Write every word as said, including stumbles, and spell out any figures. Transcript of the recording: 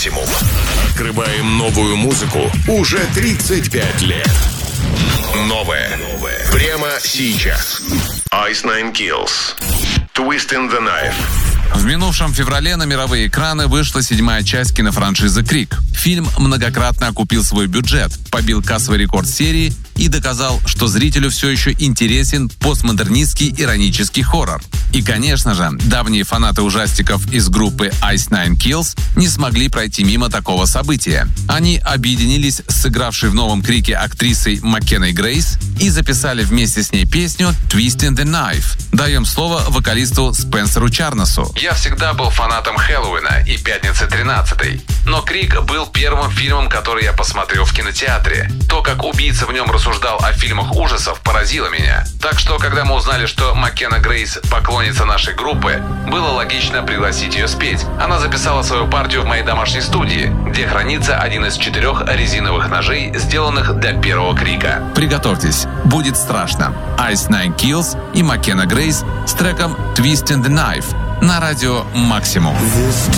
«Максимум». Открываем новую музыку уже тридцать пять лет. Новое. Новое. Прямо сейчас. Ice Nine Kills. Twisting the Knife. В минувшем феврале на мировые экраны вышла седьмая часть кинофраншизы «Крик». Фильм многократно окупил свой бюджет, побил кассовый рекорд серии и доказал, что зрителю все еще интересен постмодернистский иронический хоррор. И, конечно же, давние фанаты ужастиков из группы Ice Nine Kills не смогли пройти мимо такого события. Они объединились с сыгравшей в новом «Крике» актрисой Маккеной Грейс и записали вместе с ней песню «Twisting the Knife». Даем слово вокалисту Спенсеру Чарносу. Я всегда был фанатом Хэллоуина и «Пятницы тринадцатой», но «Крик» был первым фильмом, который я посмотрел в кинотеатре. То, как убийца в нем рассуждал о фильмах ужасов, поразило меня. Так что, когда мы узнали, что Маккена Грейс поклонница нашей группы, было логично пригласить ее спеть. Она записала свою партию в моей домашней студии, где хранится один из четырех резиновых ножей, сделанных для первого «Крика». Приготовьтесь, будет страшно. Ice Nine Kills и Маккена Грейс с треком «Twisting the Knife» на радио «Максимум».